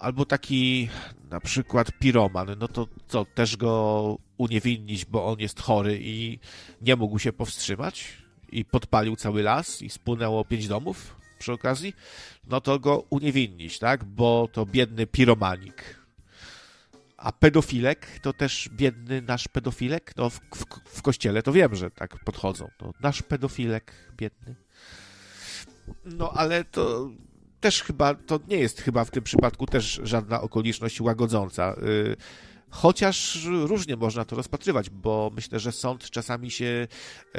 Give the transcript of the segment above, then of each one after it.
albo taki na przykład piroman, no to co, też go uniewinnić, bo on jest chory i nie mógł się powstrzymać i podpalił cały las i spłynęło 5 domów przy okazji, no to go uniewinnić, tak, bo to biedny piromanik. A pedofilek to też biedny nasz pedofilek? No w kościele to wiem, że tak podchodzą. To nasz pedofilek biedny. No ale to też chyba, to nie jest chyba w tym przypadku też żadna okoliczność łagodząca. Chociaż różnie można to rozpatrywać, bo myślę, że sąd czasami się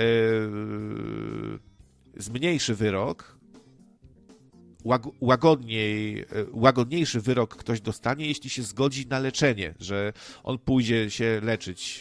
zmniejszy wyrok, łagodniejszy wyrok ktoś dostanie, jeśli się zgodzi na leczenie, że on pójdzie się leczyć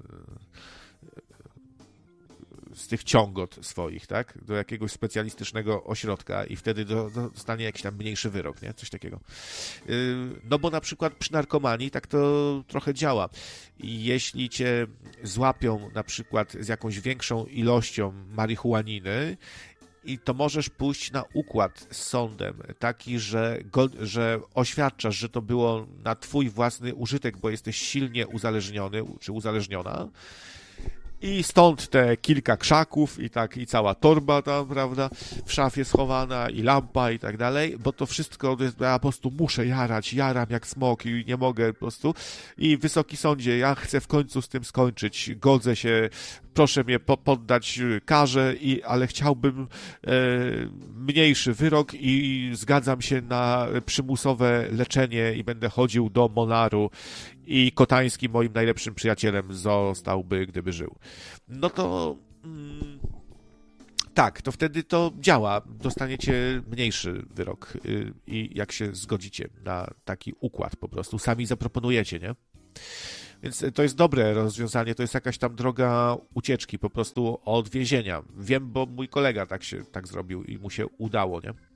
z tych ciągot swoich, tak, do jakiegoś specjalistycznego ośrodka i wtedy dostanie jakiś tam mniejszy wyrok, nie, coś takiego. No bo na przykład przy narkomanii tak to trochę działa. Jeśli cię złapią na przykład z jakąś większą ilością marihuaniny, i to możesz pójść na układ z sądem, taki, że oświadczasz, że to było na twój własny użytek, bo jesteś silnie uzależniony czy uzależniona. I stąd te kilka krzaków i cała torba tam, prawda, w szafie schowana i lampa i tak dalej, bo to wszystko, ja po prostu muszę jaram jak smok i nie mogę po prostu. I Wysoki Sądzie, ja chcę w końcu z tym skończyć, godzę się, proszę mnie poddać karze, ale chciałbym mniejszy wyrok i zgadzam się na przymusowe leczenie i będę chodził do Monaru i Kotański moim najlepszym przyjacielem zostałby, gdyby żył. No to tak, to wtedy to działa. Dostaniecie mniejszy wyrok i jak się zgodzicie na taki układ po prostu. Sami zaproponujecie, nie? Więc to jest dobre rozwiązanie, to jest jakaś tam droga ucieczki po prostu od więzienia. Wiem, bo mój kolega tak zrobił i mu się udało, nie?